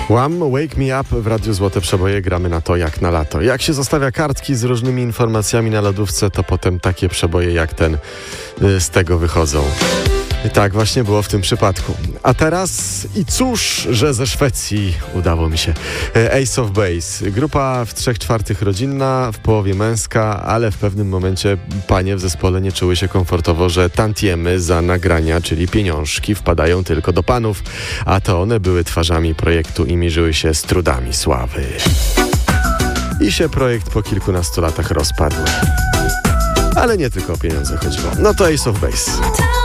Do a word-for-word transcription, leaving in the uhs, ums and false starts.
Łam, Wake Me Up w Radiu Złote Przeboje. Gramy na to jak na lato. Jak się zostawia kartki z różnymi informacjami na lodówce, to potem takie przeboje jak ten y, z tego wychodzą. I tak właśnie było w tym przypadku. A teraz i cóż, że ze Szwecji udało mi się. Ace of Base. Grupa w trzech czwartych rodzinna, w połowie męska, ale w pewnym momencie panie w zespole nie czuły się komfortowo, że tantiemy za nagrania, czyli pieniążki, wpadają tylko do panów, a to one były twarzami projektu i mierzyły się z trudami sławy. I się projekt po kilkunastu latach rozpadł. Ale nie tylko o pieniądze chodziło. No to Ace of Base.